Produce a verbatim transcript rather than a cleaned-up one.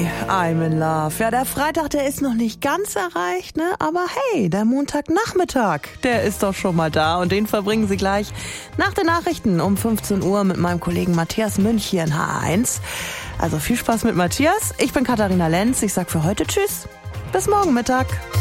I'm in love. Ja, der Freitag, der ist noch nicht ganz erreicht, ne? Aber hey, der Montagnachmittag, der ist doch schon mal da. Und den verbringen Sie gleich nach den Nachrichten um fünfzehn Uhr mit meinem Kollegen Matthias Münch hier in H eins. Also viel Spaß mit Matthias. Ich bin Katharina Lenz. Ich sag für heute Tschüss. Bis morgen Mittag.